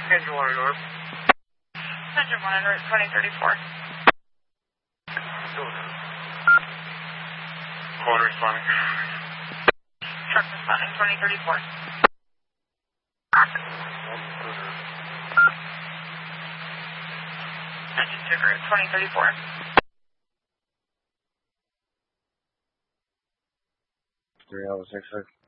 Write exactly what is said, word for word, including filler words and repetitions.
Engine one North. Engine one North, twenty thirty-four. One responding. Truck responding, twenty thirty-four. Engine two group, twenty thirty-four. three oh six six.